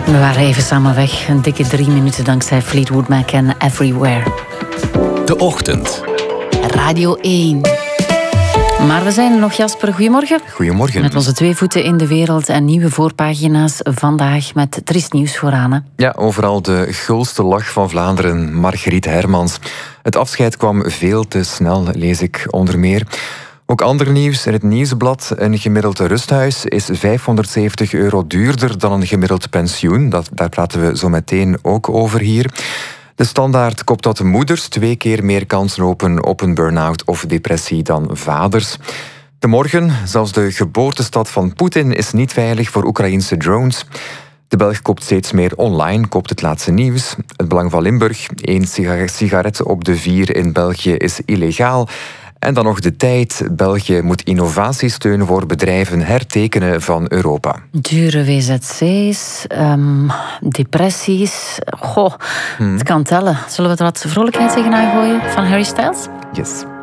We waren even samen weg. Een dikke 3 minuten dankzij Fleetwood Mac en Everywhere. De Ochtend. Radio 1. Maar we zijn er nog, Jasper. Goedemorgen. Goedemorgen. Met onze 2 voeten in de wereld en nieuwe voorpagina's vandaag met triest nieuws vooraan. Hè? Ja, overal de gulste lach van Vlaanderen, Margriet Hermans. Het afscheid kwam veel te snel, lees ik onder meer. Ook ander nieuws in het Nieuwsblad. Een gemiddeld rusthuis is €570 duurder dan een gemiddeld pensioen. Daar praten we zo meteen ook over hier. De Standaard kopt dat moeders 2 keer meer kans lopen op een burn-out of depressie dan vaders. De Morgen, zelfs de geboortestad van Poetin is niet veilig voor Oekraïnse drones. De Belg koopt steeds meer online, koopt het laatste nieuws. Het Belang van Limburg, 1 sigaret op de 4 in België is illegaal. En dan nog De Tijd. België moet innovatiesteun voor bedrijven hertekenen van Europa. Dure WZC's, depressies. Goh, het kan tellen. Zullen we er wat vrolijkheid tegenaan gooien van Harry Styles? Yes.